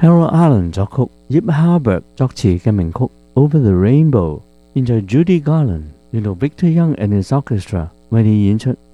Harold Allen 作曲，葉 Halberg 作詞嘅名曲《Over the Rainbow》。現在 Judy Garland 令到 Victor Young and his orchestra 為你演出